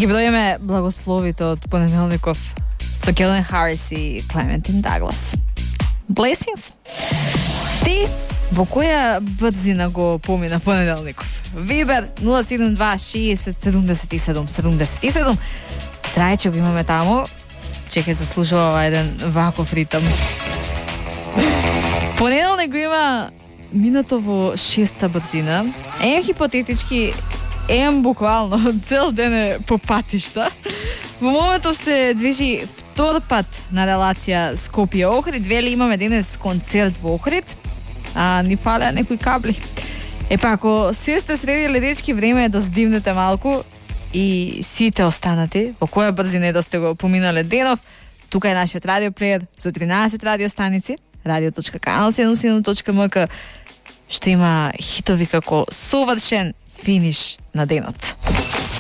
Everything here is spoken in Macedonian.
Ги броиме благословите од понеделников со Келвин Харис и Клементин Даглас. Blessings. Ти во која брзина го помина понеделников? Вибер 072 60 77 77. Трајче го имаме таму. Чекај, заслужува еден ваков ритм. Понеделник го има минато во 6-та брзина. Хипотетички, буквално цел ден е по патишта. Во моментов се движи втор пат на релација Скопје-Охрид. Вели имаме денес концерт во Охрид, а ни фалеа некои кабли. Ако се сте средиле, дечки, време е да здивнете малку и сите останати, во која брзина е да сте го поминале денов. Тука е нашиот радиоплеер за 13 радиостаници, radio.kanal77.mk, што има хитови како совршен финиш на денот.